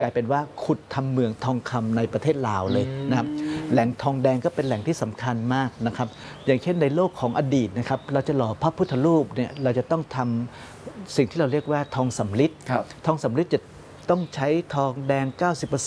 กลายเป็นว่าขุดทำเมืองทองคำในประเทศลาวเลยนะครับแหล่งทองแดงก็เป็นแหล่งที่สำคัญมากนะครับอย่างเช่นในโลกของอดีตนะครับเราจะหล่อพระพุทธรูปเนี่ยเราจะต้องทำสิ่งที่เราเรียกว่าทองสำริดทองสำริดจะต้องใช้ทองแดง